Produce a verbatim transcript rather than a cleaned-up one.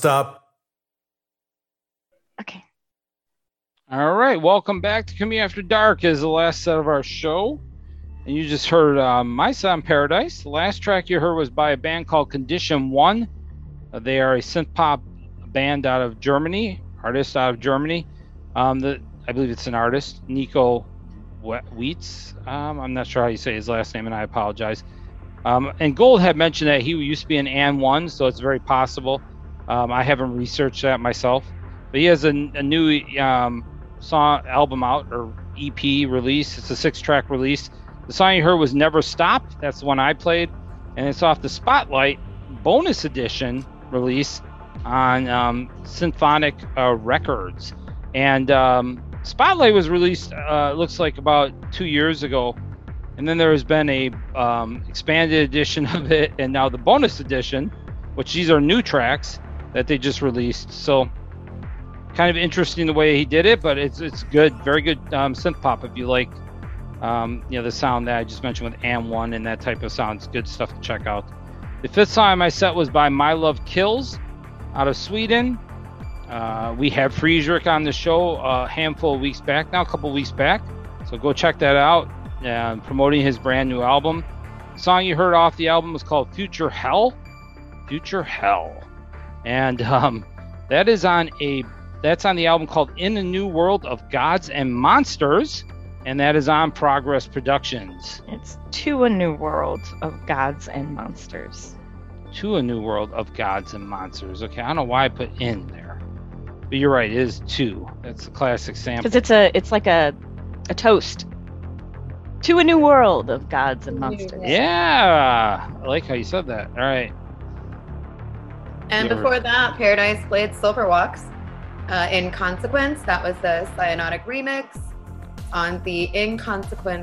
stop. Okay. All right. Welcome back to Coming After Dark is the last set of our show. And you just heard uh, My Son Paradise. The last track you heard was by a band called Condition One. Uh, they are a synth pop band out of Germany, artist out of Germany. Um, the I believe it's an artist, Nico Wietz. Um, I'm not sure how you say his last name, and I apologize. Um, and Gold had mentioned that he used to be an And One, so it's very possible. Um, I haven't researched that myself, but he has a, a new um, song album out, or E P release. It's a six-track release. The song you heard was Never Stop. That's the one I played, and it's off the Spotlight bonus edition release on um, Symphonic uh, Records. And um, Spotlight was released, uh, looks like about two years ago, and then there has been a um, expanded edition of it, and now the bonus edition, which these are new tracks that they just released. So kind of interesting the way he did it, but it's it's good, very good um, synth pop if you like. Um, you know, the sound that I just mentioned with And One and that type of sound. It's good stuff to check out. The fifth song on my set was by My Love Kills out of Sweden. Uh, we had Friedrich on the show a handful of weeks back now, a couple weeks back. So go check that out. Uh, promoting his brand new album. The song you heard off the album was called Future Hell. Future Hell. And um, that is on a that's on the album called In the New World of Gods and Monsters. And that is on Progress Productions. It's To a New World of Gods and Monsters. To a New World of Gods and Monsters. Okay, I don't know why I put in there. But you're right, it is two. That's a classic sample. Because it's a it's like a a toast. To a new world of gods and monsters. Yeah. I like how you said that. All right. And You're... before that, Paradise played Silverwalks uh, in Consequence. That was the Cyanotic remix on the In Consequence